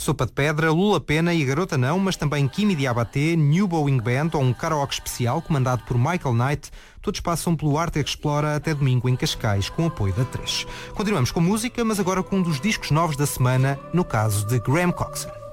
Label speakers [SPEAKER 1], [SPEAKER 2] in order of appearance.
[SPEAKER 1] Sopa de Pedra, Lula Pena e Garota Não, mas também Kimi Diabaté, New Boeing Band ou um karaoke especial comandado por Michael Knight. Todos passam pelo Arte Explora até domingo em Cascais, com apoio da 3. Continuamos com música, mas agora com um dos discos novos da semana, no caso de Graham Coxon.